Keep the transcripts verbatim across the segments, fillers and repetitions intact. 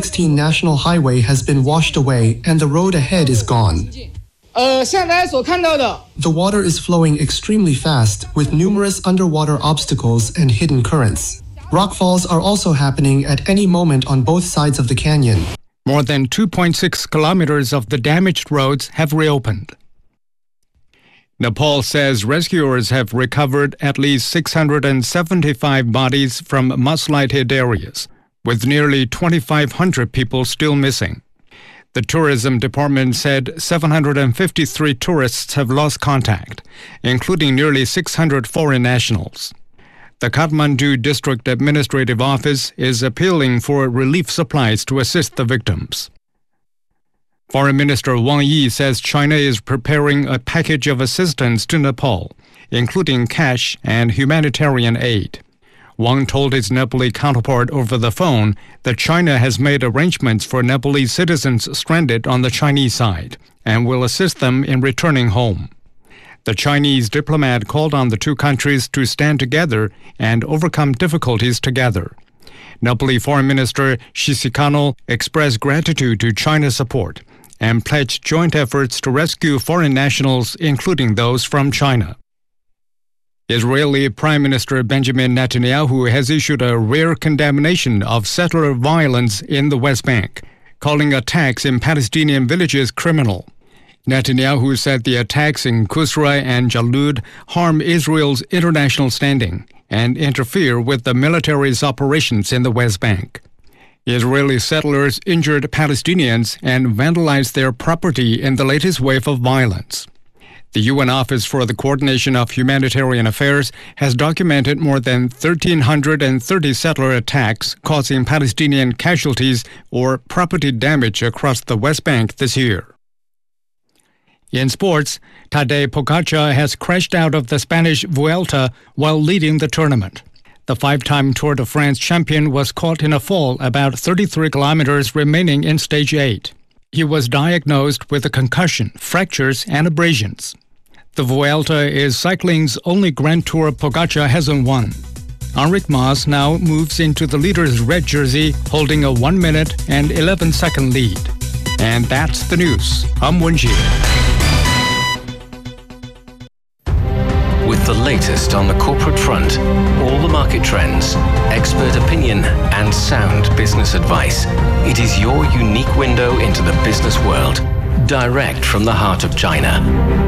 sixteen national highway has been washed away and the road ahead is gone. 呃，现在大家所看到的 The water is flowing extremely fast with numerous underwater obstacles and hidden currents. Rockfalls are also happening at any moment on both sides of the canyon. More than two point six kilometers of the damaged roads have reopened. Nepal says rescuers have recovered at least six hundred seventy-five bodies from mudslide-hit areas, with nearly twenty-five hundred people still missing. The tourism department said seven hundred fifty-three tourists have lost contact, including nearly six hundred foreign nationals. The Kathmandu District Administrative Office is appealing for relief supplies to assist the victims. Foreign Minister Wang Yi says China is preparing a package of assistance to Nepal, including cash and humanitarian aid. Wang told his Nepali counterpart over the phone that China has made arrangements for Nepalese citizens stranded on the Chinese side and will assist them in returning home. The Chinese diplomat called on the two countries to stand together and overcome difficulties together. Nepali Foreign Minister Shisikano expressed gratitude to China's support and pledged joint efforts to rescue foreign nationals, including those from China. Israeli Prime Minister Benjamin Netanyahu has issued a rare condemnation of settler violence in the West Bank, calling attacks in Palestinian villages criminal. Netanyahu said the attacks in Qusra and Jalud harm Israel's international standing and interfere with the military's operations in the West Bank. Israeli settlers injured Palestinians and vandalized their property in the latest wave of violence. The U N Office for the Coordination of Humanitarian Affairs has documented more than one thousand three hundred thirty settler attacks causing Palestinian casualties or property damage across the West Bank this year. In sports, Tadej Pogačar has crashed out of the Spanish Vuelta while leading the tournament. The five-time Tour de France champion was caught in a fall about thirty-three kilometers remaining in stage eight. He was diagnosed with a concussion, fractures, and abrasions. The Vuelta is cycling's only Grand Tour Pogačar hasn't won. Enric Mas now moves into the leader's red jersey, holding a one minute and eleven second lead. And that's the news. I'm Wenjie. With the latest on the corporate front, all the market trends, expert opinion, and sound business advice, it is your unique window into the business world, direct from the heart of China.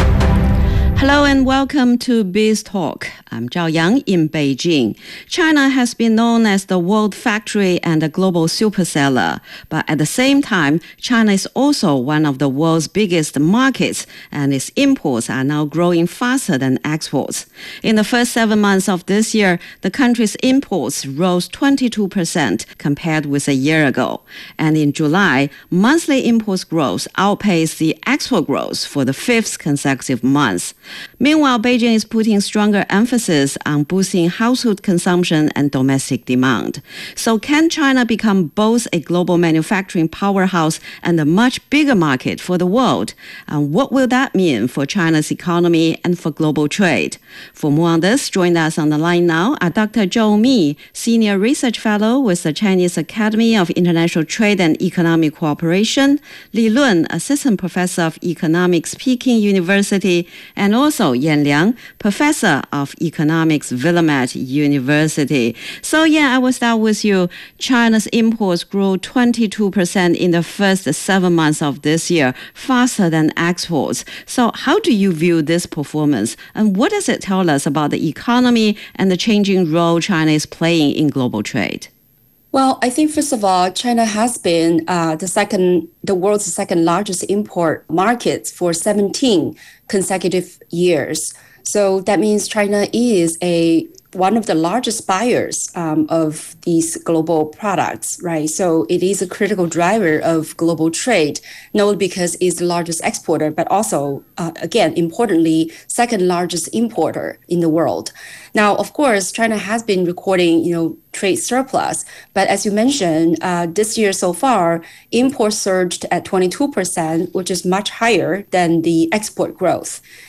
Hello and welcome to Biz Talk. I'm Zhao Yang in Beijing. China has been known as the world factory and a global superseller, but at the same time, China is also one of the world's biggest markets, and its imports are now growing faster than exports. In the first seven months of this year, the country's imports rose twenty-two percent compared with a year ago. And in July, monthly imports growth outpaced the export growth for the fifth consecutive month. Meanwhile, Beijing is putting stronger emphasis on boosting household consumption and domestic demand. So can China become both a global manufacturing powerhouse and a much bigger market for the world? And what will that mean for China's economy and for global trade? For more on this, join us on the line now are Doctor Zhou Mi, Senior Research Fellow with the Chinese Academy of International Trade and Economic Cooperation, Li Lun, Assistant Professor of Economics, Peking University, and also Yan Liang, Professor of Economics, Willamette University. So yeah, I will start with you. China's imports grew twenty-two percent in the first seven months of this year, faster than exports. So how do you view this performance? And what does it tell us about the economy and the changing role China is playing in global trade? Well, I think, first of all, China has been uh, the second, the world's second largest import market for seventeen consecutive years. So that means China is a one of the largest buyers um, of these global products, right? So it is a critical driver of global trade, not only because it's the largest exporter, but also, uh, again, importantly, second largest importer in the world. Now, of course, China has been recording, you know, trade surplus, but as you mentioned, uh, this year so far, imports surged at twenty-two percent, which is much higher than the export growth.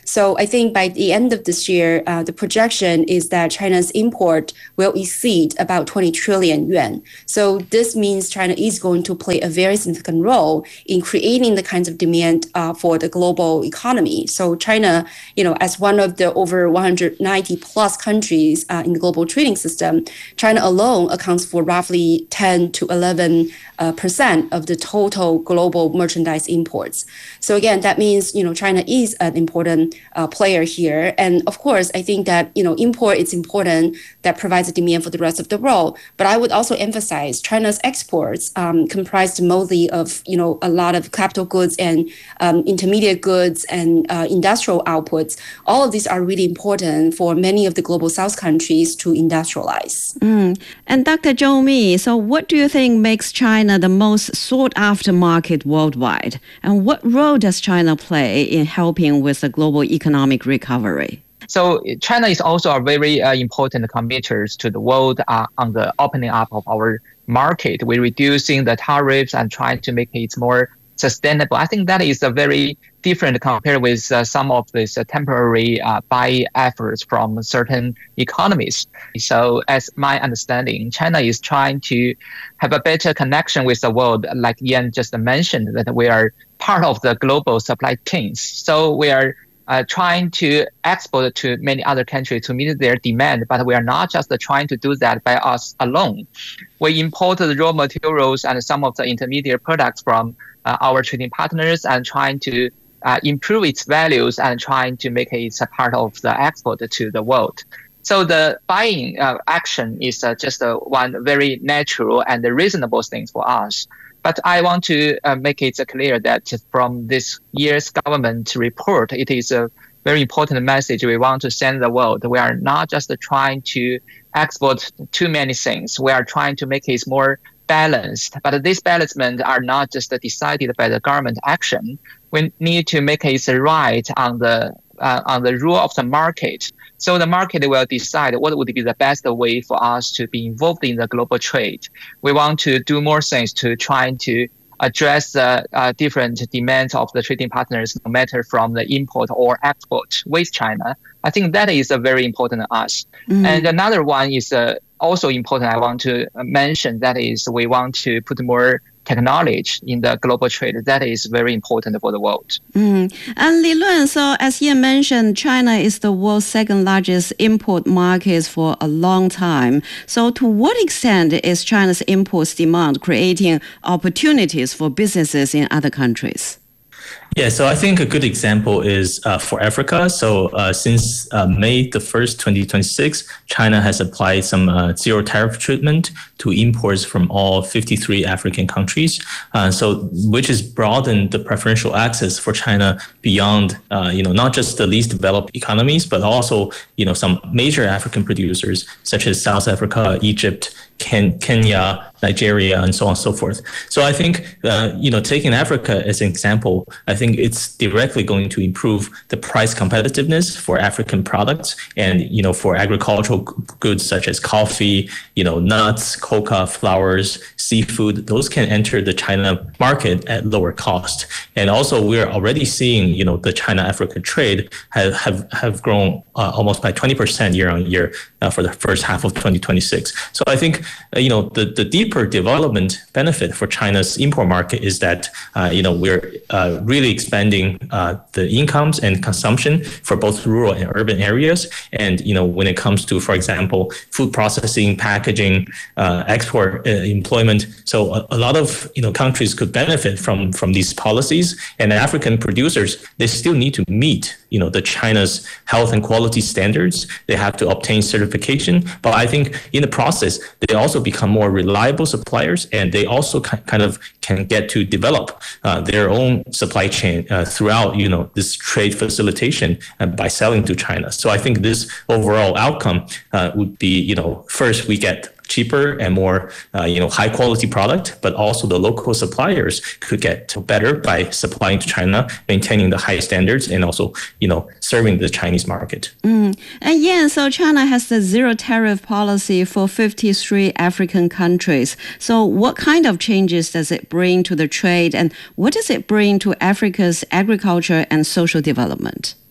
So I think by the end of this year, uh, the projection is that China's import will exceed about twenty trillion yuan. So this means China is going to play a very significant role in creating the kinds of demand uh, for the global economy. So China, you know, as one of the over one hundred ninety plus countries uh, in the global trading system, China alone accounts for roughly ten to eleven uh, percent of the total global merchandise imports. So again, that means, you know, China is an important uh, player here. And of course, I think that, you know, import is important, that provides a demand for the rest of the world. But I would also emphasize China's exports um, comprised mostly of, you know, a lot of capital goods and um, intermediate goods and uh, industrial outputs. All of these are really important for many of the global South countries to industrialize. Mm. And Doctor Zhou Mi, so what do you think makes China the most sought after market worldwide? And what role does China play in helping with the global economic recovery? So China is also a very uh, important committer to the world uh, on the opening up of our market. We're reducing the tariffs and trying to make it more sustainable. I think that is a very different compared with uh, some of these uh, temporary uh, buy efforts from certain economies. So as my understanding, China is trying to have a better connection with the world. Like Ian just mentioned, that we are part of the global supply chains. So we are Uh, trying to export to many other countries to meet their demand, but we are not just uh, trying to do that by us alone. We import the raw materials and some of the intermediate products from uh, our trading partners and trying to uh, improve its values and trying to make it a part of the export to the world. So the buying uh, action is uh, just uh, one very natural and reasonable thing for us. But I want to uh, make it clear that from this year's government report, it is a very important message we want to send the world. We are not just trying to export too many things. We are trying to make it more balanced. But these balancements are not just decided by the government action. We need to make it right on the uh, on the rule of the market. So the market will decide what would be the best way for us to be involved in the global trade. We want to do more things to try to address the uh, different demands of the trading partners, no matter from the import or export with China. I think that is uh, very important to us. Mm-hmm. And another one is uh, also important I want to mention, that is we want to put more technology in the global trade. That is very important for the world. Mm. And Li Lun, so as Ian mentioned, China is the world's second largest import market for a long time. So to what extent is China's imports demand creating opportunities for businesses in other countries? Yeah, so I think a good example is uh, for Africa. So uh, since uh, May the first, twenty twenty-six, China has applied some uh, zero tariff treatment to imports from all fifty-three African countries. Uh, so which has broadened the preferential access for China beyond, uh, you know, not just the least developed economies, but also, you know, some major African producers such as South Africa, Egypt, Ken- Kenya, Nigeria, and so on and so forth. So I think, uh, you know, taking Africa as an example, I think it's directly going to improve the price competitiveness for African products and, you know, for agricultural goods such as coffee, you know, nuts, cocoa, flowers, seafood. Those can enter the China market at lower cost. And also we're already seeing, you know, the China-Africa trade have, have, have grown uh, almost by twenty percent year on year uh, for the first half of twenty twenty-six. So I think, uh, you know, the, the deeper development benefit for China's import market is that, uh, you know, we're uh, really expanding uh, the incomes and consumption for both rural and urban areas. And, you know, when it comes to, for example, food processing, packaging, uh, export, uh, employment. So a, a lot of, you know, countries could benefit from, from these policies, and African producers, they still need to meet, you know, the China's health and quality standards. They have to obtain certification. But I think in the process, they also become more reliable suppliers, and they also kind of can get to develop uh, their own supply chain uh, throughout, you know, this trade facilitation uh, by selling to China. So I think this overall outcome uh, would be, you know, first we get cheaper and more, uh, you know, high quality product, but also the local suppliers could get better by supplying to China, maintaining the high standards, and also, you know, serving the Chinese market. Mm. And yeah, so China has the zero tariff policy for fifty-three African countries. So what kind of changes does it bring to the trade, and what does it bring to Africa's agriculture and social development?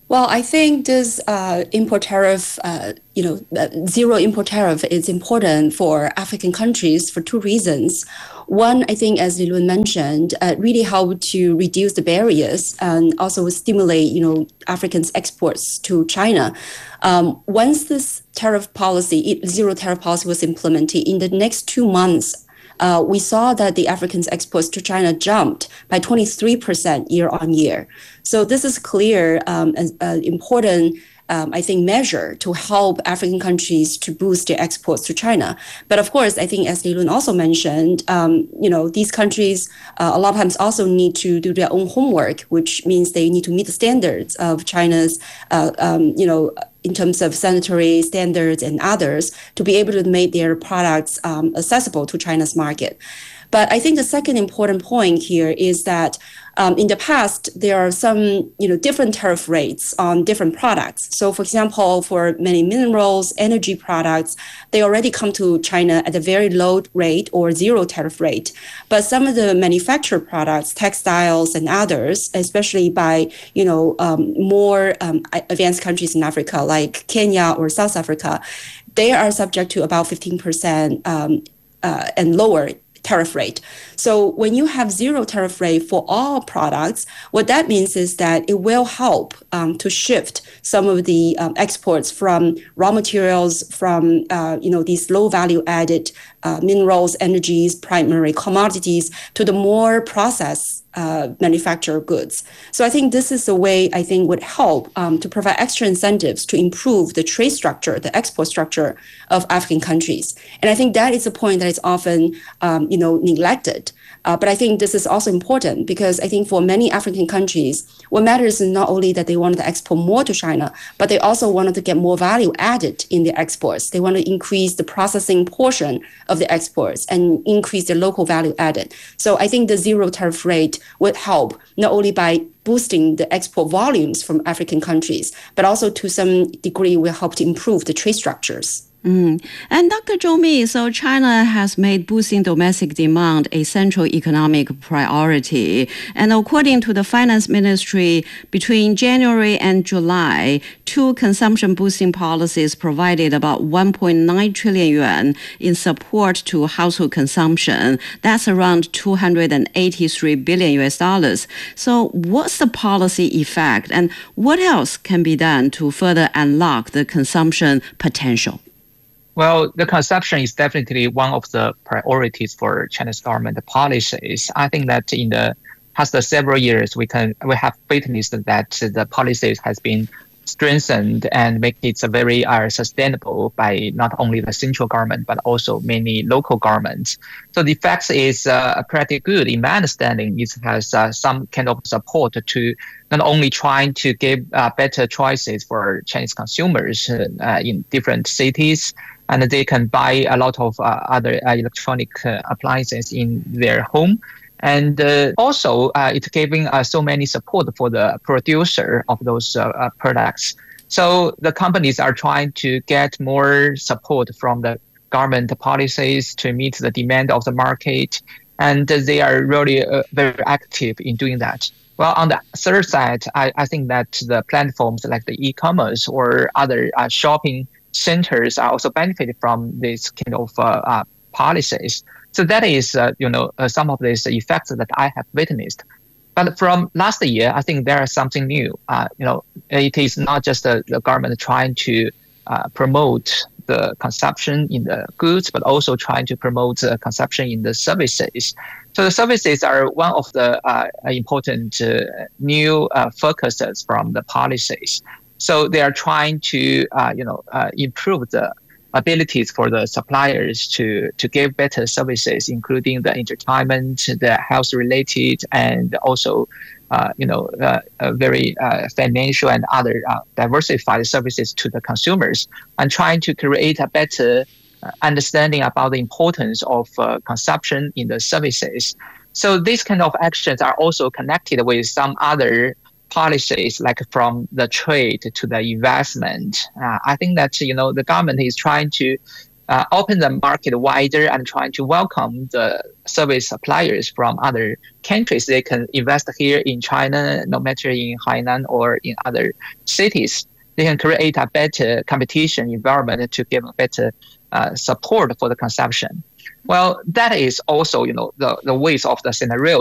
Well, I think this uh, import tariff, uh, you know, uh, zero import tariff is important for African countries for two reasons. One, I think, as Li Lun mentioned, uh, really help to reduce the barriers and also stimulate, you know, Africans' exports to China. Um, once this tariff policy, zero tariff policy, was implemented, in the next two months, Uh, we saw that the Africans' exports to China jumped by twenty-three percent year on year. So this is clear, um, an, an important, um, I think, measure to help African countries to boost their exports to China. But of course, I think, as Li Lun also mentioned, um, you know, these countries uh, a lot of times also need to do their own homework, which means they need to meet the standards of China's, uh, um, you know, in terms of sanitary standards and others, to be able to make their products um, accessible to China's market. But I think the second important point here is that um, in the past, there are some, you know, different tariff rates on different products. So, for example, for many minerals, energy products, they already come to China at a very low rate or zero tariff rate. But some of the manufactured products, textiles and others, especially by, you know, um, more um, advanced countries in Africa, like Kenya or South Africa, they are subject to about fifteen percent um, uh, and lower tariff rate. So when you have zero tariff rate for all products, what that means is that it will help um, to shift some of the um, exports from raw materials, from uh, you know these low value added uh, minerals, energies, primary commodities, to the more processed uh, manufactured goods. So I think this is a way I think would help um, to provide extra incentives to improve the trade structure, the export structure of African countries. And I think that is a point that is often um, you know neglected. Uh, but I think this is also important because I think for many African countries, what matters is not only that they wanted to export more to China, but they also wanted to get more value added in their exports. They want to increase the processing portion of the exports and increase the local value added. So I think the zero tariff rate would help not only by boosting the export volumes from African countries, but also to some degree will help to improve the trade structures. Mm. And Doctor Zhou Mi, so China has made boosting domestic demand a central economic priority. And according to the Finance Ministry, between January and July, two consumption boosting policies provided about one point nine trillion yuan in support to household consumption. That's around two hundred eighty-three billion U S dollars. So what's the policy effect and what else can be done to further unlock the consumption potential? Well, the consumption is definitely one of the priorities for China's government policies. I think that in the past several years, we can we have witnessed that the policies has been strengthened and make it very uh, sustainable by not only the central government but also many local governments. So the effect is uh, pretty good. In my understanding, it has uh, some kind of support to not only trying to give uh, better choices for Chinese consumers uh, in different cities, and they can buy a lot of uh, other uh, electronic uh, appliances in their home. And uh, also, uh, it's giving uh, so many support for the producer of those uh, uh, products. So the companies are trying to get more support from the government policies to meet the demand of the market. And they are really uh, very active in doing that. Well, on the third side, I, I think that the platforms like the e-commerce or other uh, shopping centers are also benefiting from this kind of uh, uh, policies. So that is, uh, you know, uh, some of these effects that I have witnessed. But from last year, I think there is something new. Uh, you know, it is not just uh, the government trying to uh, promote the consumption in the goods, but also trying to promote uh, consumption in the services. So the services are one of the uh, important uh, new uh, focuses from the policies. So they are trying to, uh, you know, uh, improve the abilities for the suppliers to, to give better services, including the entertainment, the health-related, and also, uh, you know, uh, uh, very uh, financial and other uh, diversified services to the consumers, and trying to create a better uh, understanding about the importance of uh, consumption in the services. So these kind of actions are also connected with some other policies, like from the trade to the investment. Uh, I think that, you know, the government is trying to uh, open the market wider and trying to welcome the service suppliers from other countries. They can invest here in China, no matter in Hainan or in other cities. They can create a better competition environment to give better uh, support for the consumption. Well, that is also, you know, the, the ways of the scenario